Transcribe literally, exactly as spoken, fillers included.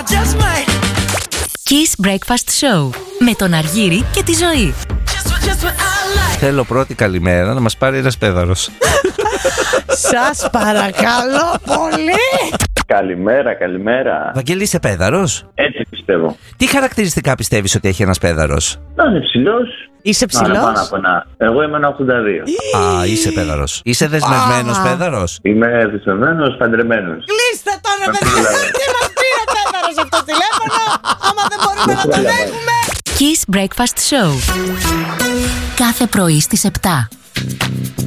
just might. Kiss Breakfast Show με τον Αργύρη και τη Ζωή. Just, just what I like. Θέλω πρώτη καλημέρα να μας πάρει ένας πέδαρος. Σας παρακαλώ πολύ. Καλημέρα, καλημέρα. Βαγγέλη, είσαι πέδαρος? Έτσι πιστεύω. Τι χαρακτηριστικά πιστεύεις ότι έχει ένας πέδαρος? Να είναι ψηλός. Είσαι Να είναι πάνω ψηλός? από ένα. Εγώ είμαι ένα ογδόντα δύο. Α, είσαι πέδαρος. Είσαι δεσμευμένος Α. πέδαρος? Είμαι δεσμευμένος, παντρεμένος. Κλείστε τώρα, Δεν παιδιά. προλαβαίνω. Τι μας πήρε πέδαρος αυτό το τηλέφωνο, άμα δεν μπορούμε να τον έχουμε. Kiss Breakfast Show. Κάθε πρωί στις επτά.